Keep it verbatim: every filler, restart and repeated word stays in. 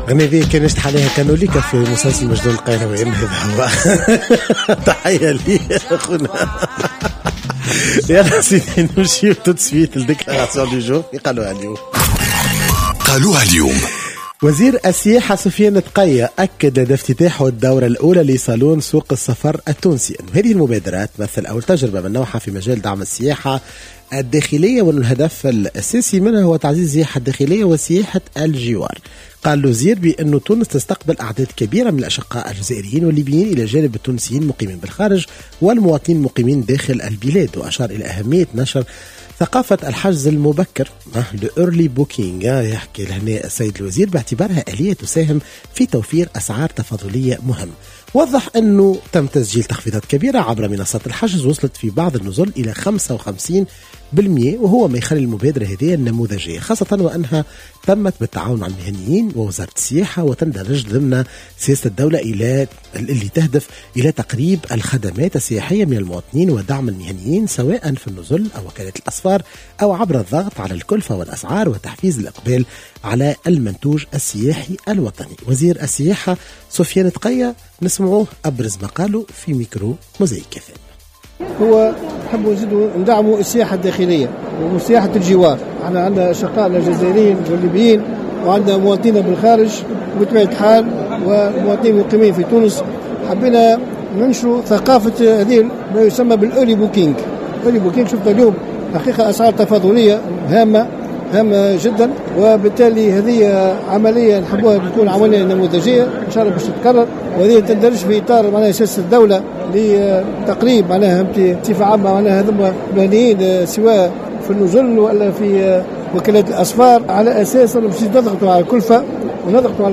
غني ذي كان يشتح عليها كانوليكا في مسلسل مجنون القيروان. هذا هو. تحية لي أخونا. يلا سيدي نمشي تسويت الديكلاراسيون دي جور قالوها اليوم. قالوها اليوم. وزير السياحة سفيان تقية أكد لدى افتتاحه الدورة الأولى لصالون سوق السفر التونسي أن هذه المبادرة تمثل أول تجربة من نوعها في مجال دعم السياحة الداخلية، وأن الهدف الأساسي منها هو تعزيز السياحة الداخلية وسياحة الجوار. قال الوزير بأن تونس تستقبل أعداد كبيرة من الأشقاء الجزائريين والليبيين إلى جانب التونسيين المقيمين بالخارج والمواطنين المقيمين داخل البلاد، وأشار إلى أهمية نشر ثقافة الحجز المبكر لإيرلي بوكينج. يحكي لهنا السيد الوزير باعتبارها آلية تساهم في توفير أسعار تفاضلية مهم. وضح أنه تم تسجيل تخفيضات كبيرة عبر منصات الحجز وصلت في بعض النزل إلى خمسة وخمسين بالمئة، وهو ما يخلي المبادرة هذه النموذجية، خاصة وأنها تمت بالتعاون مع المهنيين ووزارة السياحة وتندرج ضمن سياسة الدولة إلى اللي تهدف إلى تقريب الخدمات السياحية من المواطنين ودعم المهنيين سواء في النزل أو وكالات الأسفار أو عبر الضغط على الكلفة والأسعار وتحفيز الإقبال على المنتوج السياحي الوطني. وزير السياحة سفيان تقية نسمعوه أبرز ما قالوا في ميكرو موزايك كفان. هو نحبوا نزيدوا ندعموا السياحة الداخلية وسياحة الجوار. احنا عندنا أشقائنا الجزائريين والليبيين وعندنا مواطنين بالخارج بطبيعة الحال ومواطنين مقيمين في تونس. حبينا ننشروا ثقافة هذه ما يسمى بالأولي بوكينج. أولي بوكينج شفنا اليوم حقيقة أسعار تفاضلية هامة هامة جدا، وبالتالي هذه عملية نحبوها تكون عملية نموذجية إن شاء الله باش تتكرر، وهذه تندرج في إطار معناها سياسة الدولة لتقريب معناها بصفة عامة معناها هذم مهنيين سواء في النزل ولا في وكالات الأسفار، على أساس باش نضغطوا على الكلفة ونضغطوا على